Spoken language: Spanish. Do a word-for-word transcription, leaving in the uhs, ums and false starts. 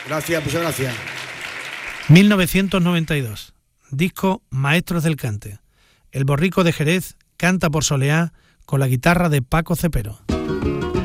Gracias, muchas gracias. mil novecientos noventa y dos. Disco Maestros del Cante. El Borrico de Jerez canta por Soleá con la guitarra de Paco Cepero.